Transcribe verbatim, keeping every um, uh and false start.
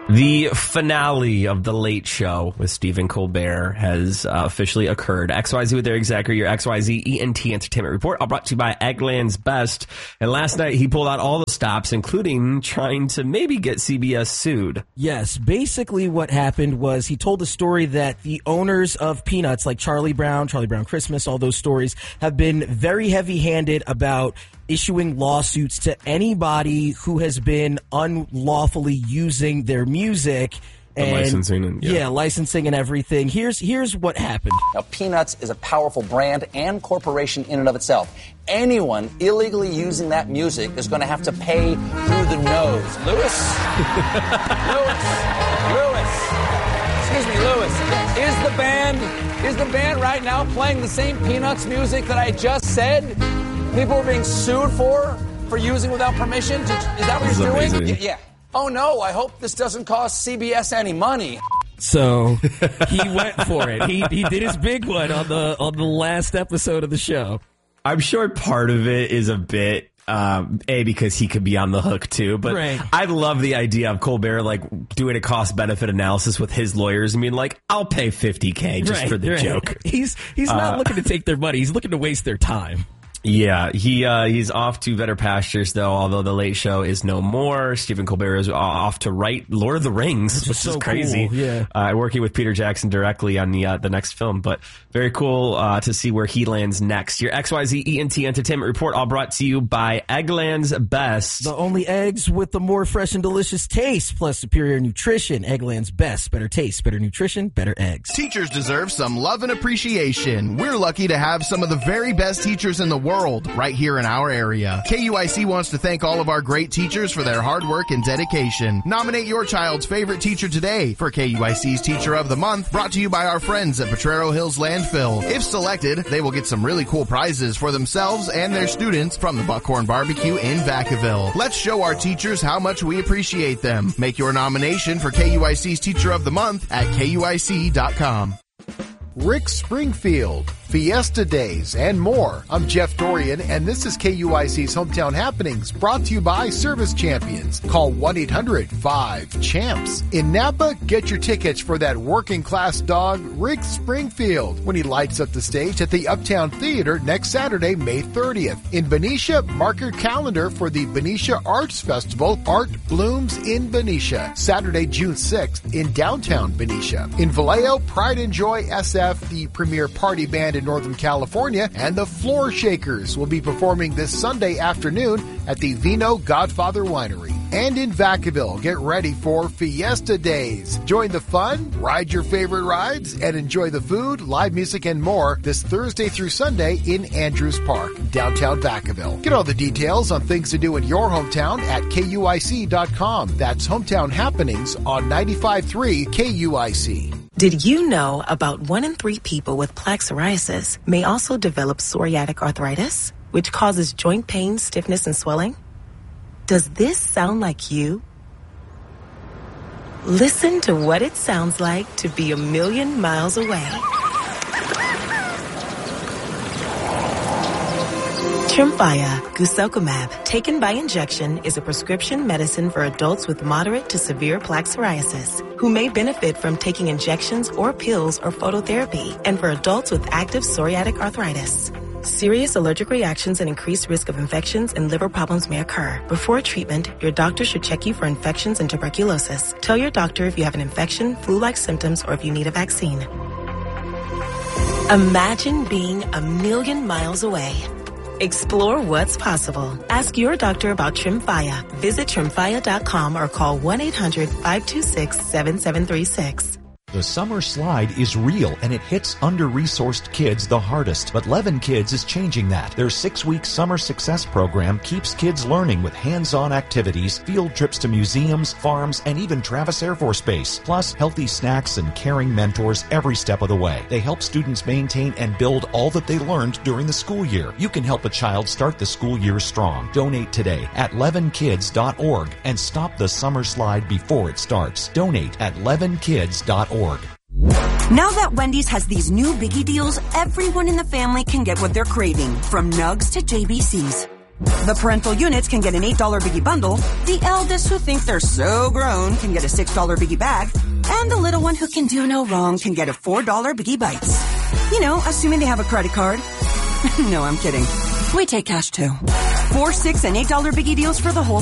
The finale of The Late Show with Stephen Colbert has uh, officially occurred. X Y Z with Eric Zachary, your X Y Z E N T Entertainment Report, all brought to you by Eggland's Best. And last night he pulled out all the stops, including trying to maybe get C B S sued. Yes, basically what happened was he told the story that the owners of Peanuts, like Charlie Brown, Charlie Brown Christmas, all those stories, have been very heavy-handed about issuing lawsuits to anybody who has been unlawfully using their music. And, licensing and yeah. yeah, licensing and everything. Here's here's what happened. Now, Peanuts is a powerful brand and corporation in and of itself. Anyone illegally using that music is going to have to pay through the nose. Lewis, Lewis, Lewis. Excuse me, Lewis. Is the band is the band right now playing the same Peanuts music that I just said? People are being sued for for using without permission. Is that what you're doing? Amazing. Yeah. Oh, no, I hope this doesn't cost C B S any money. So he went for it. He he did his big one on the on the last episode of the show. I'm sure part of it is a bit, um, A, because he could be on the hook too, but right. I love the idea of Colbert like doing a cost-benefit analysis with his lawyers. I mean, like, I'll pay fifty K just right, for the right. joke. He's, he's not uh, looking to take their money. He's looking to waste their time. Yeah, he uh, he's off to better pastures, though, although The Late Show is no more. Stephen Colbert is off to write Lord of the Rings, which so is crazy. Cool. Yeah. Uh, working with Peter Jackson directly on the uh, the next film, but very cool uh, to see where he lands next. Your X Y Z E N T Entertainment Report, all brought to you by Eggland's Best. The only eggs with the more fresh and delicious taste, plus superior nutrition. Eggland's Best. Better taste, better nutrition, better eggs. Teachers deserve some love and appreciation. We're lucky to have some of the very best teachers in the world right here in our area. K U I C wants to thank all of our great teachers for their hard work and dedication. Nominate your child's favorite teacher today for K U I C's Teacher of the Month, brought to you by our friends at Potrero Hills Landfill. If selected, they will get some really cool prizes for themselves and their students from the Buckhorn Barbecue in Vacaville. Let's show our teachers how much we appreciate them. Make your nomination for K U I C's Teacher of the Month at K U I C dot com. Rick Springfield, Fiesta Days, and more. I'm Jeff Dorian, and this is K U I C's Hometown Happenings, brought to you by Service Champions. Call one eight hundred five champs. In Napa, get your tickets for that working-class dog, Rick Springfield, when he lights up the stage at the Uptown Theater next Saturday, May thirtieth. In Benicia, mark your calendar for the Benicia Arts Festival, Art Blooms in Benicia, Saturday, June sixth, in downtown Benicia. In Vallejo, Pride and Joy S F, the premier party band in Northern California, and the Floor Shakers will be performing this Sunday afternoon at the Vino Godfather Winery. And in Vacaville, get ready for Fiesta Days. Join the fun, ride your favorite rides, and enjoy the food, live music, and more this Thursday through Sunday in Andrews Park, downtown Vacaville. Get all the details on things to do in your hometown at K U I C dot com. That's Hometown Happenings on ninety-five point three K U I C. Did you know about one in three people with plaque psoriasis may also develop psoriatic arthritis, which causes joint pain, stiffness, and swelling? Does this sound like you? Listen to what it sounds like to be a million miles away. Tremfya guselkumab, taken by injection, is a prescription medicine for adults with moderate to severe plaque psoriasis who may benefit from taking injections or pills or phototherapy, and for adults with active psoriatic arthritis. Serious allergic reactions and increased risk of infections and liver problems may occur. Before treatment, your doctor should check you for infections and tuberculosis. Tell your doctor if you have an infection, flu-like symptoms, or if you need a vaccine. Imagine being a million miles away. Explore what's possible. Ask your doctor about Tremfya. Visit Tremfya dot com or call one eight hundred five two six seven seven three six. The summer slide is real, and it hits under-resourced kids the hardest. But Levin Kids is changing that. Their six-week summer success program keeps kids learning with hands-on activities, field trips to museums, farms, and even Travis Air Force Base. Plus, healthy snacks and caring mentors every step of the way. They help students maintain and build all that they learned during the school year. You can help a child start the school year strong. Donate today at levin kids dot org and stop the summer slide before it starts. Donate at levin kids dot org. Now that Wendy's has these new biggie deals, everyone in the family can get what they're craving, from nugs to J B Cs. The parental units can get an eight dollar Biggie bundle. The eldest who think they're so grown can get a six dollar Biggie bag. And the little one who can do no wrong can get a four dollar Biggie Bites. You know, assuming they have a credit card. No, I'm kidding. We take cash too. Four, six, and eight dollar Biggie deals for the whole